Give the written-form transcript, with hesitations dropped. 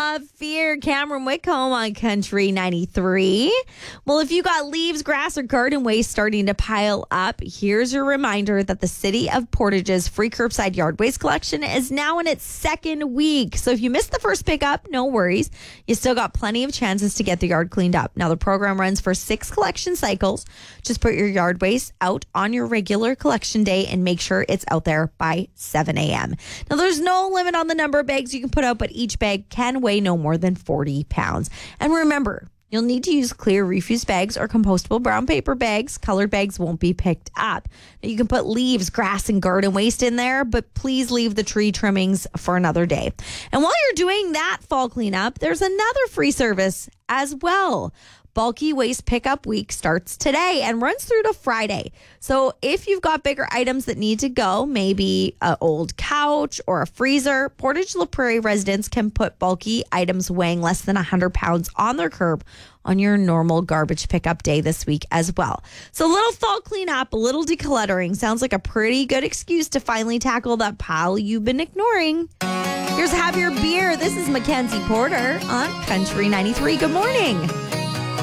of Fear. Cameron Whitcomb on Country 93. Well, if you got leaves, grass, or garden waste starting to pile up, here's your reminder that the City of Portage's free curbside yard waste collection is now in its second week. So if you missed the first pickup, no worries. You still got plenty of chances to get the yard cleaned up. Now, the program runs for 6 collection cycles. Just put your yard waste out on your regular collection day and make sure it's out there by 7 a.m. Now, there's no limit on the number of bags you can put out, but each bag can weigh no more than 40 pounds. And remember, you'll need to use clear refuse bags or compostable brown paper bags. Colored bags won't be picked up. Now, you can put leaves, grass, and garden waste in there, but please leave the tree trimmings for another day. And while you're doing that fall cleanup, there's another free service as well. Bulky Waste Pickup Week starts today and runs through to Friday. So if you've got bigger items that need to go, maybe an old couch or a freezer, Portage La Prairie residents can put bulky items weighing less than 100 pounds on their curb on your normal garbage pickup day this week as well. So a little fall cleanup, a little decluttering sounds like a pretty good excuse to finally tackle that pile you've been ignoring. Here's Have Your Beer. This is Mackenzie Porter on Country 93. Good morning.